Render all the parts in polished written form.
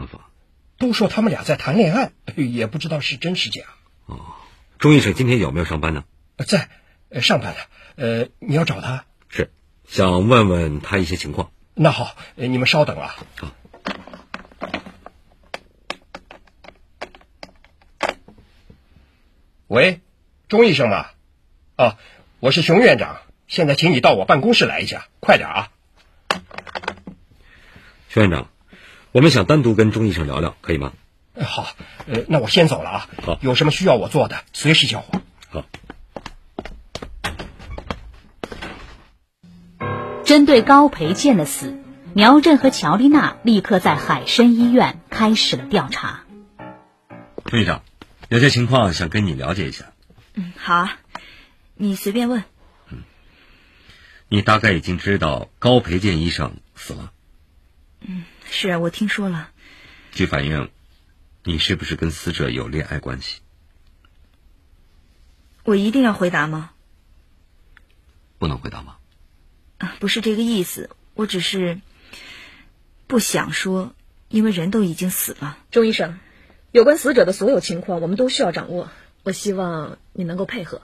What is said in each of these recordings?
看法？ 都说他们俩在谈恋爱，也不知道是真是假。 钟医生今天有没有上班呢？ 在，上班了。你要找他？ 是，想问问他一些情况。 那好，你们稍等啊。 好。 喂，钟医生吗？我是熊院长，现在请你到我办公室来一下，快点啊。 熊院长，我们想单独跟钟医生聊聊，可以吗？ 好，那我先走了啊。 好， 有什么需要我做的，随时叫我。 好。 针对高培建的死，苗振和乔丽娜立刻在海参医院开始了调查。 钟医生，有些情况想跟你了解一下。 好啊，你随便问。 你大概已经知道高培建医生死了。 是啊，我听说了。 据反映，你是不是跟死者有恋爱关系？ 我一定要回答吗？ 不能回答吗？ 不是这个意思，我只是不想说，因为人都已经死了。 钟医生，有关死者的所有情况我们都需要掌握，我希望你能够配合。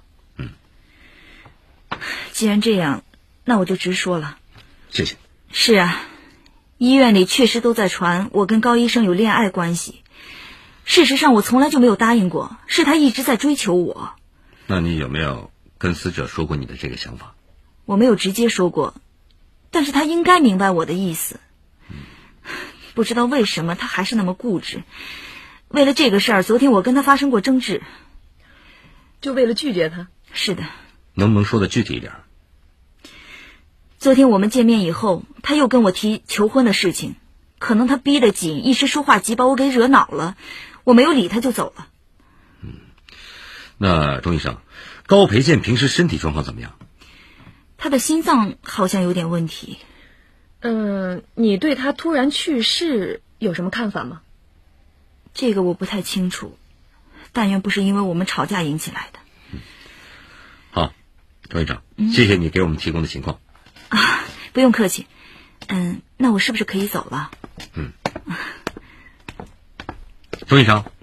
既然这样，那我就直说了。 谢谢。 是啊，医院里确实都在传我跟高医生有恋爱关系，事实上我从来就没有答应过，是他一直在追求我。 那你有没有跟死者说过你的这个想法？ 我没有直接说过，但是他应该明白我的意思。不知道为什么他还是那么固执。为了这个事儿，昨天我跟他发生过争执。 就为了拒绝他？ 是的。 能不能说的具体一点？ 昨天我们见面以后，他又跟我提求婚的事情，可能他逼得紧，一时说话急把我给惹恼了，我没有理他就走了。 那钟医生，高培建平时身体状况怎么样？ 他的心脏好像有点问题。 你对他突然去世有什么看法吗？ 这个我不太清楚，但愿不是因为我们吵架引起来的。 好，钟院长，谢谢你给我们提供的情况。 不用客气。那我是不是可以走了？ 钟医生。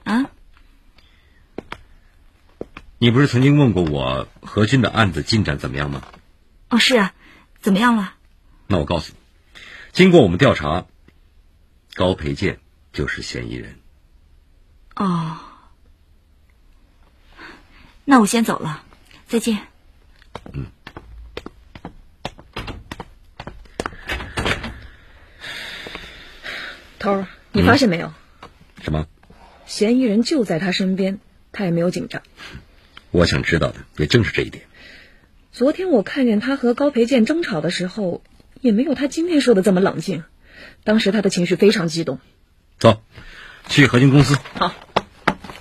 你不是曾经问过我何军的案子进展怎么样吗？ 是啊，怎么样了？ 那我告诉你，经过我们调查，高培建就是嫌疑人。 那我先走了，再见。 头儿，你发现没有？ 什么？ 嫌疑人就在他身边，他也没有紧张。 我想知道的也正是这一点。 昨天我看见他和高培建争吵的时候，也没有他今天说的这么冷静。当时他的情绪非常激动。 走，去合金公司。 好。